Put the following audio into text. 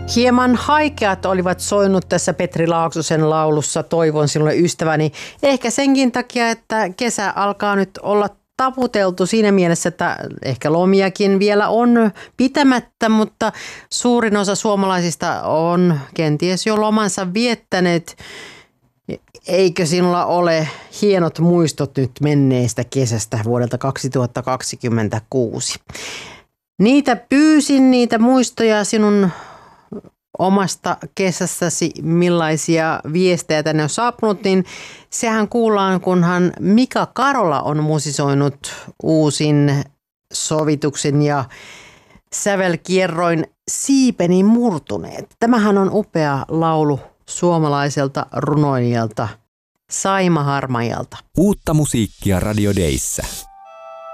Hieman haikeat olivat soinut tässä Petri Laaksosen laulussa Toivon sinulle ystäväni. Ehkä senkin takia, että kesä alkaa nyt olla taputeltu siinä mielessä, että ehkä lomiakin vielä on pitämättä, mutta suurin osa suomalaisista on kenties jo lomansa viettäneet. Eikö sinulla ole hienot muistot nyt menneestä kesästä vuodelta 2026? Niitä pyysin, niitä muistoja sinun omasta kesässäsi, millaisia viestejä tänne on saapunut, niin sehän kuullaan, kunhan Mika Karola on musisoinut uusin sovituksen ja sävelkierroin Siipeni murtuneet. Tämähän on upea laulu suomalaiselta runoilijalta Saima Harmajalta. Uutta musiikkia Radio Dayssä.